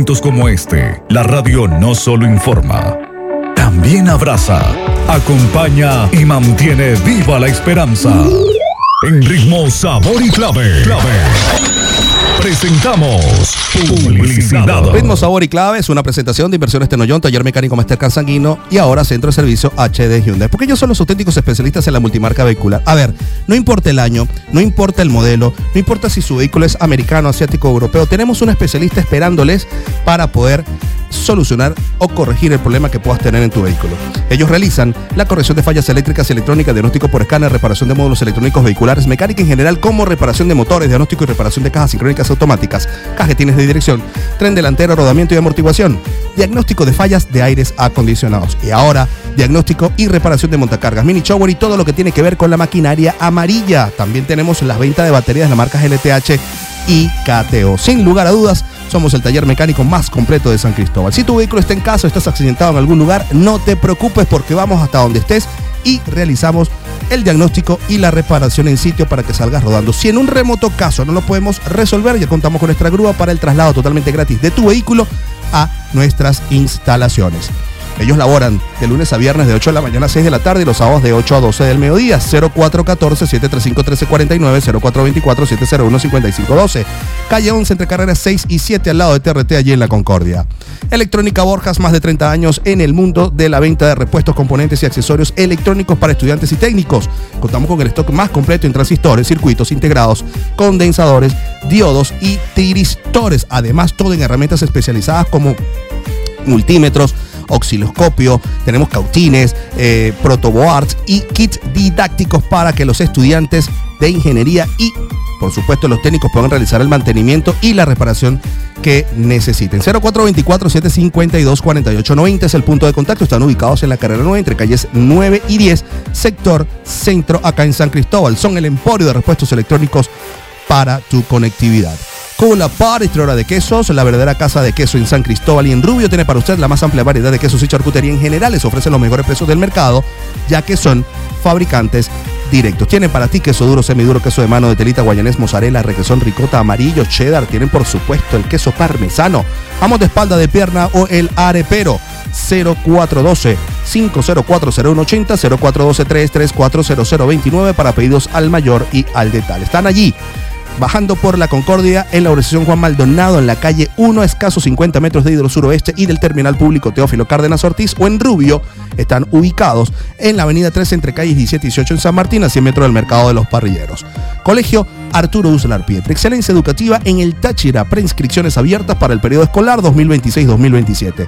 momentos como este, la radio no solo informa, también abraza, acompaña y mantiene viva la esperanza. En ritmo, sabor y clave. Presentamos publicidad. Ritmo, sabor y clave es una presentación de Inversiones Tenoyon, Taller Mecánico Mastercard Sanguino y ahora Centro de Servicio HD Hyundai. Porque ellos son los auténticos especialistas en la multimarca vehicular. A ver, no importa el año, no importa el modelo, no importa si su vehículo es americano, asiático o europeo, tenemos un especialista esperándoles para poder solucionar o corregir el problema que puedas tener en tu vehículo. Ellos realizan la corrección de fallas eléctricas y electrónicas, diagnóstico por escáner, reparación de módulos electrónicos vehiculares, mecánica en general como reparación de motores, diagnóstico y reparación de cajas sincrónicas automáticas, cajetines de dirección, tren delantero, rodamiento y amortiguación, diagnóstico de fallas de aires acondicionados y ahora diagnóstico y reparación de montacargas, mini shower y todo lo que tiene que ver con la maquinaria amarilla. También tenemos las ventas de baterías de la marca LTH y KTO. Sin lugar a dudas, somos el taller mecánico más completo de San Cristóbal. Si tu vehículo está en casa o estás accidentado en algún lugar, no te preocupes porque vamos hasta donde estés y realizamos el diagnóstico y la reparación en sitio para que salgas rodando. Si en un remoto caso no lo podemos resolver, ya contamos con nuestra grúa para el traslado totalmente gratis de tu vehículo a nuestras instalaciones. Ellos laboran de lunes a viernes de 8 de la mañana a 6 de la tarde y los sábados de 8 a 12 del mediodía. 0414-735-1349, 0424-701-5512. Calle 11 entre carreras 6 y 7 al lado de TRT, allí en La Concordia. Electrónica Borjas, más de 30 años en el mundo de la venta de repuestos, componentes y accesorios electrónicos para estudiantes y técnicos. Contamos con el stock más completo en transistores, circuitos integrados, condensadores, diodos y tiristores. Además, todo en herramientas especializadas como multímetros, osciloscopio, tenemos cautines, protoboards y kits didácticos para que los estudiantes de ingeniería y, por supuesto, los técnicos puedan realizar el mantenimiento y la reparación que necesiten. 0424-752-4890 es el punto de contacto. Están ubicados en la carrera 9 entre calles 9 y 10, sector centro, acá en San Cristóbal. Son el emporio de repuestos electrónicos para tu conectividad. Cola Bar, distribuidora de quesos, la verdadera casa de queso en San Cristóbal y en Rubio tiene para usted la más amplia variedad de quesos y charcutería en general. Les ofrecen los mejores precios del mercado, ya que son fabricantes directos. Tienen para ti queso duro, semiduro, queso de mano, de telita, guayanés, mozzarella, requesón, ricota, amarillo, cheddar. Tienen, por supuesto, el queso parmesano, jamón de espalda, de pierna o el arepero. 0412-504-0180, 0412-334-0029 para pedidos al mayor y al detalle. Están allí bajando por la Concordia en la urbanización Juan Maldonado, en la calle 1, a escasos 50 metros de Hidrosuroeste y del terminal público Teófilo Cárdenas Ortiz, o en Rubio están ubicados en la avenida 13 entre calles 17 y 18 en San Martín, a 100 metros del mercado de los Parrilleros. Colegio Arturo Uslar Pietri, excelencia educativa en el Táchira, preinscripciones abiertas para el periodo escolar 2026-2027.